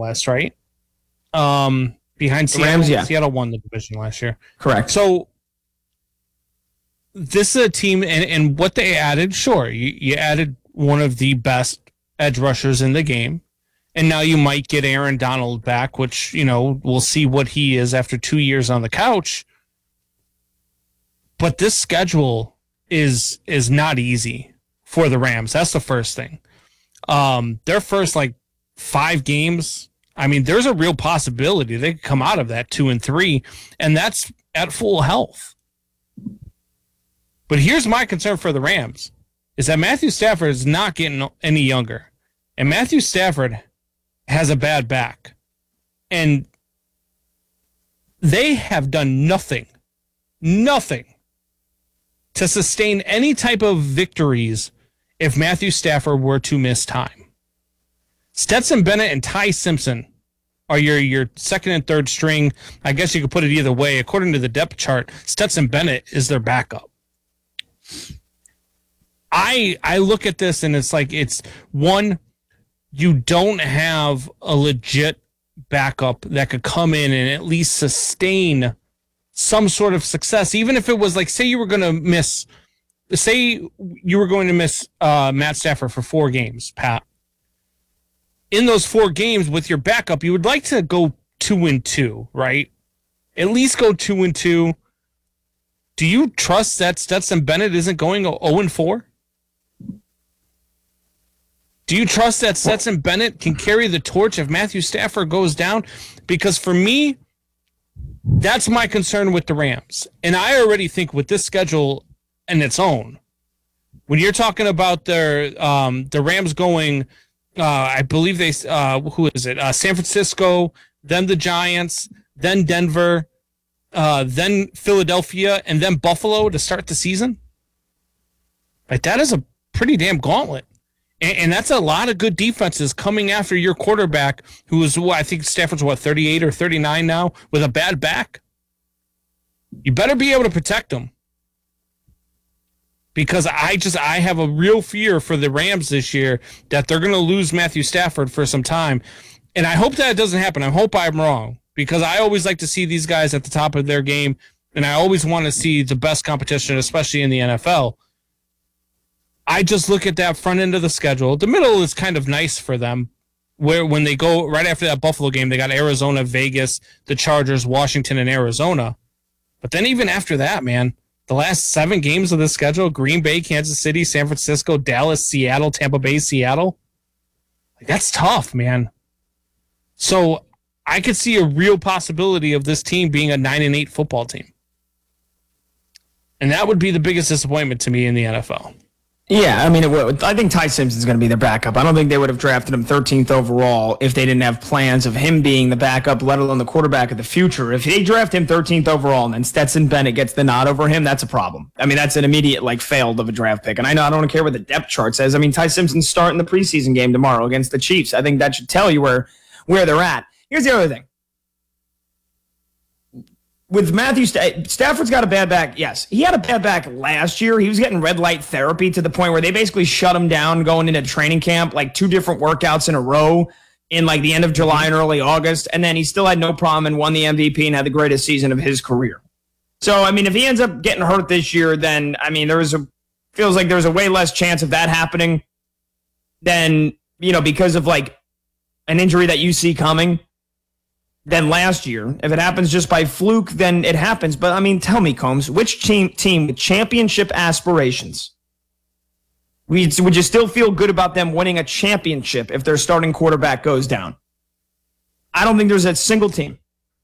West, right? Behind Seattle. Rams, yeah. Seattle won the division last year. Correct. So this is a team, and what they added, sure, you added one of the best edge rushers in the game, and now you might get Aaron Donald back, which, we'll see what he is after 2 years on the couch. But this schedule is not easy for the Rams. That's the first thing. Their first 5 games, there's a real possibility they could come out of that 2-3, and that's at full health. But here's my concern for the Rams, is that Matthew Stafford is not getting any younger. And Matthew Stafford has a bad back. And they have done nothing to sustain any type of victories if Matthew Stafford were to miss time. Stetson Bennett and Ty Simpson are your second and third string. I guess you could put it either way. According to the depth chart, Stetson Bennett is their backup. I look at this and it's one, you don't have a legit backup that could come in and at least sustain some sort of success, even if it was say you were going to miss Matt Stafford for 4 games, Pat. In those 4 games with your backup, you would like to go 2-2, right? At least go 2-2. Do you trust that Stetson Bennett isn't going 0-4? Do you trust that Stetson Bennett can carry the torch if Matthew Stafford goes down? Because for me, that's my concern with the Rams. And I already think with this schedule in its own, when you're talking about the Rams going, I believe who is it? San Francisco, then the Giants, then Denver, then Philadelphia, and then Buffalo to start the season. That is a pretty damn gauntlet. And that's a lot of good defenses coming after your quarterback, who is, I think Stafford's 38 or 39 now, with a bad back. You better be able to protect him. Because I have a real fear for the Rams this year that they're going to lose Matthew Stafford for some time. And I hope that doesn't happen. I hope I'm wrong, because I always like to see these guys at the top of their game, and I always want to see the best competition, especially in the NFL. I just look at that front end of the schedule. The middle is kind of nice for them, where when they go right after that Buffalo game, they got Arizona, Vegas, the Chargers, Washington, and Arizona. But then even after that, man, the last 7 games of the schedule, Green Bay, Kansas City, San Francisco, Dallas, Seattle, Tampa Bay, Seattle. That's tough, man. So I could see a real possibility of this team being a 9-8 football team. And that would be the biggest disappointment to me in the NFL. Yeah, I think Ty Simpson's going to be their backup. I don't think they would have drafted him 13th overall if they didn't have plans of him being the backup, let alone the quarterback of the future. If they draft him 13th overall and then Stetson Bennett gets the nod over him, that's a problem. That's an immediate failed of a draft pick. And I don't care what the depth chart says. Ty Simpson's starting the preseason game tomorrow against the Chiefs. I think that should tell you where they're at. Here's the other thing. With Matthew Stafford's got a bad back. Yes, he had a bad back last year. He was getting red light therapy to the point where they basically shut him down going into training camp, 2 different workouts in a row in the end of July and early August. And then he still had no problem and won the MVP and had the greatest season of his career. So, if he ends up getting hurt this year, then, feels like there's a way less chance of that happening than, because of an injury that you see coming than last year. If it happens just by fluke, then it happens. But, tell me, Combs, which team with championship aspirations, would you still feel good about them winning a championship if their starting quarterback goes down? I don't think there's a single team.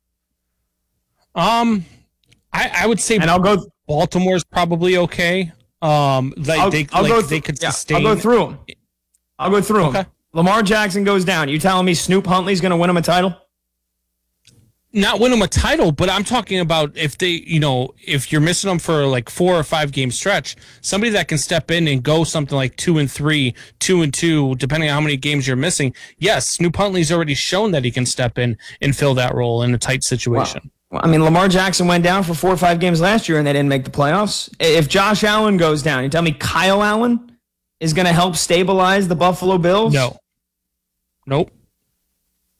I would say, and I'll go. Baltimore's probably okay. They could sustain. I'll go through them. Okay. Lamar Jackson goes down. You telling me Snoop Huntley's going to win him a title? Not win them a title, but I'm talking about if they, if you're missing them for 4 or 5 game stretch, somebody that can step in and go something 2-3, 2-2, depending on how many games you're missing. Yes, Snoop Huntley's already shown that he can step in and fill that role in a tight situation. Wow. Well, Lamar Jackson went down for 4 or 5 games last year and they didn't make the playoffs. If Josh Allen goes down, you tell me Kyle Allen is going to help stabilize the Buffalo Bills? No. Nope.